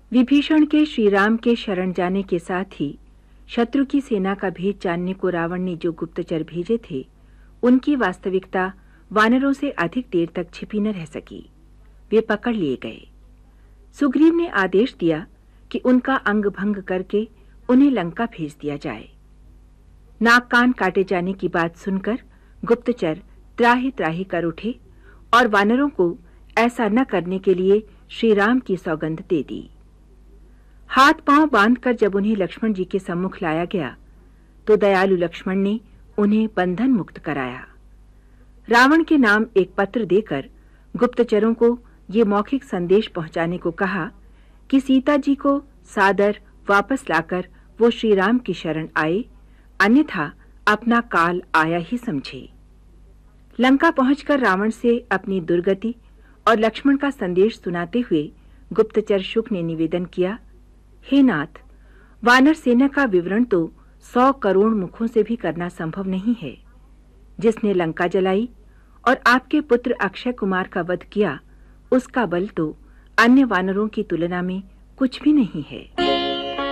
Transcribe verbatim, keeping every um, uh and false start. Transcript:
विभीषण के श्रीराम के शरण जाने के साथ ही शत्रु की सेना का भेद जानने को रावण ने जो गुप्तचर भेजे थे, उनकी वास्तविकता वानरों से अधिक देर तक छिपी न रह सकी। वे पकड़ लिए गए। सुग्रीव ने आदेश दिया कि उनका अंग भंग करके उन्हें लंका भेज दिया जाए। नाक कान काटे जाने की बात सुनकर गुप्तचर त्राहि त्राहि कर उठे और वानरों को ऐसा न करने के लिए श्रीराम की सौगंध दे दी। हाथ पांव बांधकर जब उन्हें लक्ष्मण जी के सम्मुख लाया गया तो दयालु लक्ष्मण ने उन्हें बंधन मुक्त कराया। रावण के नाम एक पत्र देकर गुप्तचरों को ये मौखिक संदेश पहुंचाने को कहा कि सीता जी को सादर वापस लाकर वो श्रीराम की शरण आए, अन्यथा अपना काल आया ही समझे। लंका पहुंचकर रावण से अपनी दुर्गति और लक्ष्मण का संदेश सुनाते हुए गुप्तचर शुक ने निवेदन किया, हे नाथ, वानर सेना का विवरण तो सौ करोड़ मुखों से भी करना संभव नहीं है। जिसने लंका जलाई और आपके पुत्र अक्षय कुमार का वध किया, उसका बल तो अन्य वानरों की तुलना में कुछ भी नहीं है।